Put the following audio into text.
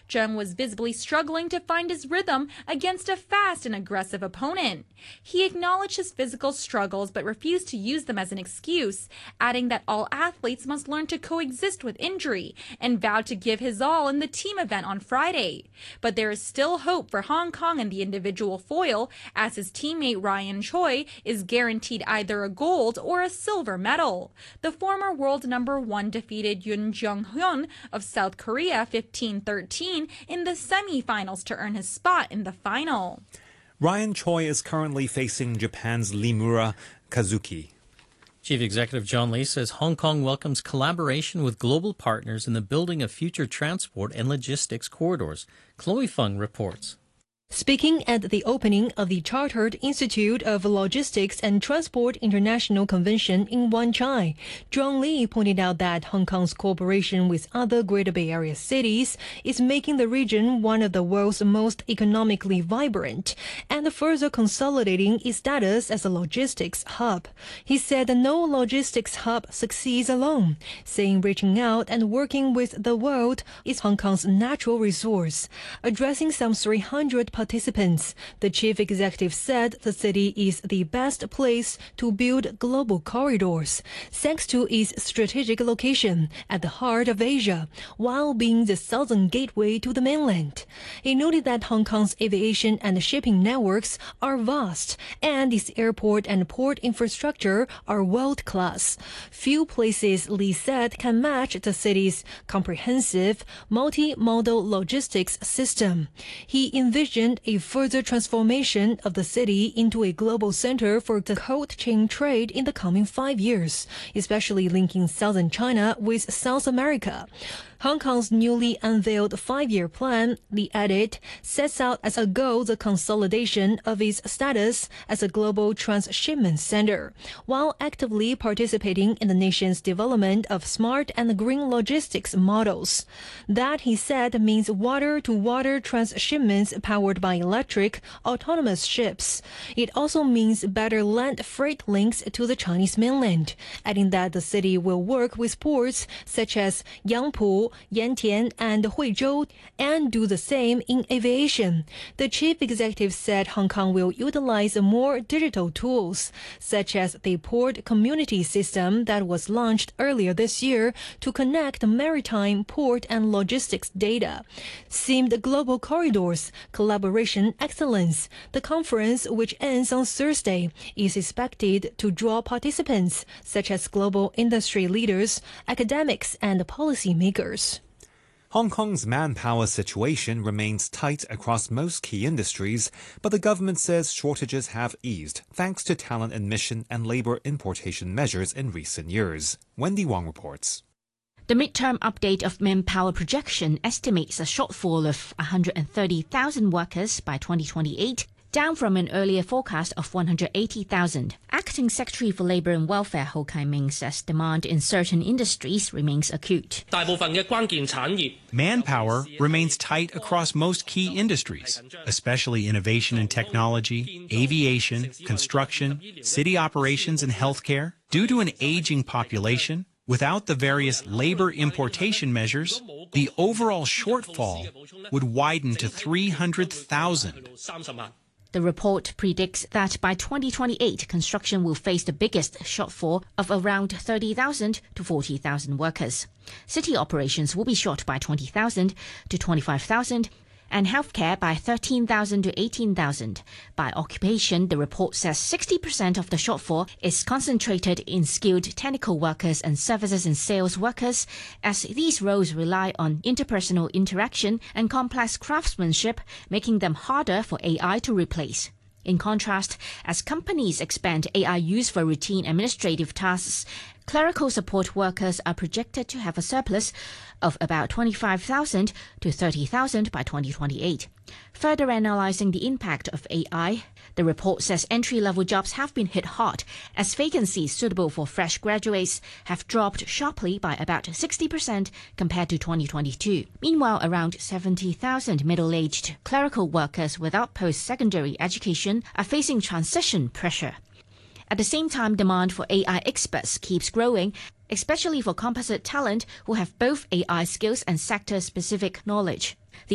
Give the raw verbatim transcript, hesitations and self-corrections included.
Zheng was visibly struggling to find his rhythm against a fast and aggressive opponent. He acknowledged his physical struggles but refused to use them as an excuse, adding that all athletes must learn to coexist with injury, and vowed to give his all in the team event on Friday. But there is still hope for Hong Kong in the individual foil, as his teammate Ryan Choi is guaranteed either a gold or a silver medal. The former world number one defeated Yoon Jung-hyun of South Korea fifteen thirteen in the semi-finals to earn his spot in the final. Ryan Choi is currently facing Japan's Limura Kazuki. Chief Executive John Lee says Hong Kong welcomes collaboration with global partners in the building of future transport and logistics corridors. Chloe Fung reports. Speaking at the opening of the Chartered Institute of Logistics and Transport International Convention in Wan Chai, John Lee pointed out that Hong Kong's cooperation with other Greater Bay Area cities is making the region one of the world's most economically vibrant and further consolidating its status as a logistics hub. He said no logistics hub succeeds alone, saying reaching out and working with the world is Hong Kong's natural resource. Addressing some three hundred participants, the chief executive said the city is the best place to build global corridors, thanks to its strategic location at the heart of Asia, while being the southern gateway to the mainland. He noted that Hong Kong's aviation and shipping networks are vast, and its airport and port infrastructure are world-class. Few places, Lee said, can match the city's comprehensive, multi-modal logistics system. He envisioned a further transformation of the city into a global center for the cold chain trade in the coming five years, especially linking southern China with South America. Hong Kong's newly unveiled five-year plan, Lee added, sets out as a goal the consolidation of its status as a global transshipment center, while actively participating in the nation's development of smart and green logistics models. That, he said, means water-to-water transshipments powered by electric, autonomous ships. It also means better land freight links to the Chinese mainland, adding that the city will work with ports such as Yangpu, Yantian, and Huizhou, and do the same in aviation. The chief executive said Hong Kong will utilize more digital tools, such as the port community system that was launched earlier this year to connect maritime, port, and logistics data. Themed global corridors, collaboration excellence. The conference, which ends on Thursday, is expected to draw participants such as global industry leaders, academics, and policymakers. Hong Kong's manpower situation remains tight across most key industries, but the government says shortages have eased thanks to talent admission and labor importation measures in recent years. Wendy Wong reports. The midterm update of manpower projection estimates a shortfall of one hundred thirty thousand workers by twenty twenty-eight, down from an earlier forecast of one hundred eighty thousand. Acting Secretary for Labour and Welfare Ho Kai-ming says demand in certain industries remains acute. Manpower remains tight across most key industries, especially innovation and technology, aviation, construction, city operations and healthcare. Due to an aging population, without the various labor importation measures, the overall shortfall would widen to three hundred thousand. The report predicts that by twenty twenty-eight, construction will face the biggest shortfall of around thirty thousand to forty thousand workers. City operations will be short by twenty thousand to twenty-five thousand, and healthcare by thirteen thousand to eighteen thousand. By occupation, the report says sixty percent of the shortfall is concentrated in skilled technical workers and services and sales workers, as these roles rely on interpersonal interaction and complex craftsmanship, making them harder for A I to replace. In contrast, as companies expand A I use for routine administrative tasks, clerical support workers are projected to have a surplus of about twenty-five thousand to thirty thousand by twenty twenty-eight. Further analyzing the impact of A I, the report says entry-level jobs have been hit hard, as vacancies suitable for fresh graduates have dropped sharply by about sixty percent compared to twenty twenty-two. Meanwhile, around seventy thousand middle-aged clerical workers without post-secondary education are facing transition pressure. At the same time, demand for A I experts keeps growing, especially for composite talent who have both A I skills and sector-specific knowledge. The